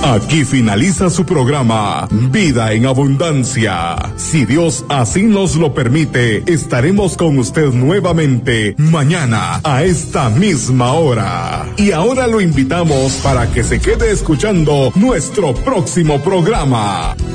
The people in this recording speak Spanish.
Aquí finaliza su programa Vida en Abundancia. Si Dios así nos lo permite, estaremos con usted nuevamente mañana a esta misma hora. Y ahora lo invitamos para que se quede escuchando nuestro próximo programa.